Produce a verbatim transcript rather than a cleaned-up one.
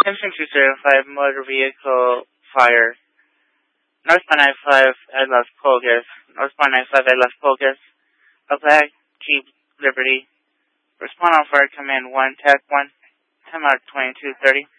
Attention two zero five, motor vehicle fire. Northbound ninety-five at Las Pulgas. Northbound ninety-five at Las Pulgas. A black Jeep Liberty. Respond on fire command one, T A C one. Time out twenty-two thirty.